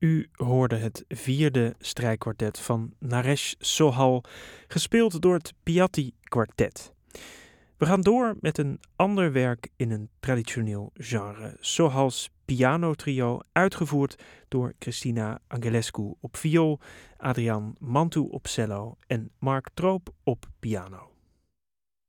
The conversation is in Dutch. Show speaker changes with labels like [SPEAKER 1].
[SPEAKER 1] U hoorde het vierde strijkkwartet van Naresh Sohal, gespeeld door het Piatti Kwartet. We gaan door met een ander werk in een traditioneel genre. Sohal's pianotrio, uitgevoerd door Christina Angelescu op viool, Adrian Mantu op cello en Mark Troop op piano.